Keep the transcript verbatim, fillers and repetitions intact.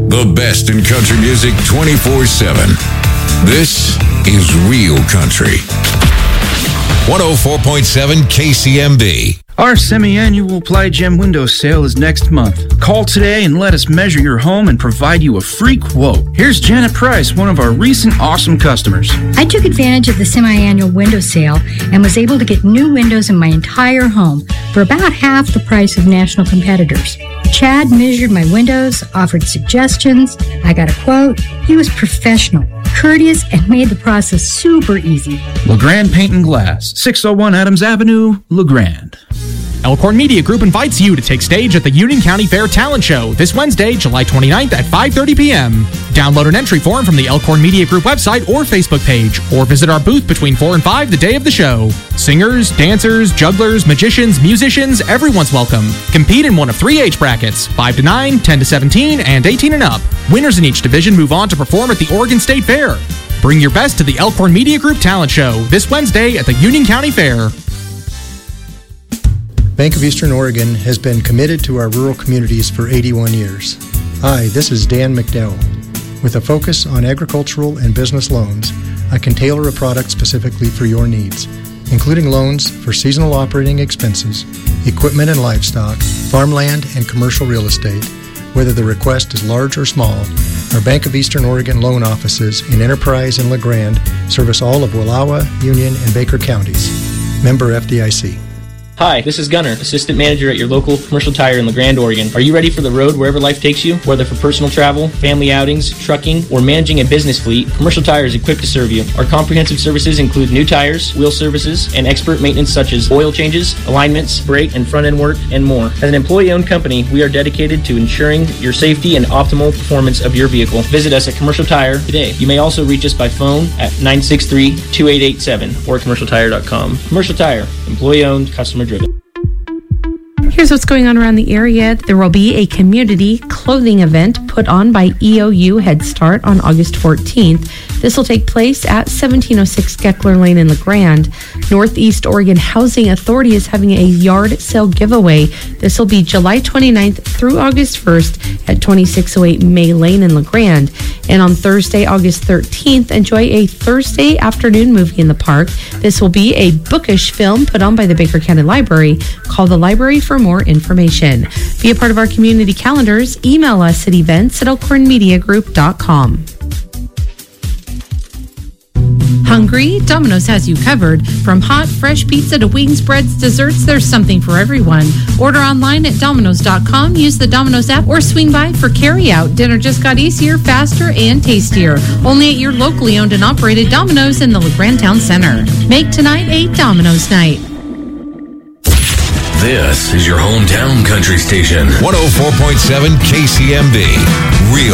The best in country music twenty-four seven. This is Real Country. one oh four point seven K C M B. Our semi-annual Ply Gem window sale is next month. Call today and let us measure your home and provide you a free quote. Here's Janet Price, one of our recent awesome customers. I took advantage of the semi-annual window sale and was able to get new windows in my entire home for about half the price of national competitors. Chad measured my windows, offered suggestions. I got a quote. He was professional, courteous, and made the process super easy. LeGrand Paint and Glass, six oh one Adams Avenue, LeGrand. Elkhorn Media Group invites you to take stage at the Union County Fair Talent Show this Wednesday, July twenty-ninth at five thirty p.m. Download an entry form from the Elkhorn Media Group website or Facebook page, or visit our booth between four and five the day of the show. Singers, dancers, jugglers, magicians, musicians, everyone's welcome. Compete in one of three age brackets, five to nine, ten to seventeen, and eighteen and up. Winners in each division move on to perform at the Oregon State Fair. Bring your best to the Elkhorn Media Group Talent Show this Wednesday at the Union County Fair. Bank of Eastern Oregon has been committed to our rural communities for eighty-one years. Hi, this is Dan McDowell. With a focus on agricultural and business loans, I can tailor a product specifically for your needs, including loans for seasonal operating expenses, equipment and livestock, farmland and commercial real estate. Whether the request is large or small, our Bank of Eastern Oregon loan offices in Enterprise and LeGrand service all of Wallowa, Union, and Baker counties. Member F D I C. Hi, this is Gunner, Assistant Manager at your local Commercial Tire in LeGrand, Oregon. Are you ready for the road wherever life takes you? Whether for personal travel, family outings, trucking, or managing a business fleet, Commercial Tire is equipped to serve you. Our comprehensive services include new tires, wheel services, and expert maintenance such as oil changes, alignments, brake and front-end work, and more. As an employee-owned company, we are dedicated to ensuring your safety and optimal performance of your vehicle. Visit us at Commercial Tire today. You may also reach us by phone at nine six three, two eight eight seven or commercial tire dot com. Commercial Tire, employee-owned, customer-driven. Here's what's going on around the area. There will be a community clothing event put on by E O U Head Start on August fourteenth. This will take place at seventeen oh six Geckler Lane in LeGrand. Northeast Oregon Housing Authority is having a yard sale giveaway. This will be July twenty-ninth through August first at twenty-six oh eight May Lane in LeGrand. And on Thursday, August thirteenth, enjoy a Thursday afternoon movie in the park. This will be a bookish film put on by the Baker County Library. Call the library for more information. Be a part of our community calendars. Email us at events at elkhorn media group dot com. Hungry? Domino's has you covered. From hot, fresh pizza to wings, breads, desserts, there's something for everyone. Order online at domino's dot com, use the Domino's app, or swing by for carry-out. Dinner just got easier, faster, and tastier. Only at your locally owned and operated Domino's in the LeGrand Town Center. Make tonight a Domino's night. This is your hometown country station. one oh four point seven K C M B. Real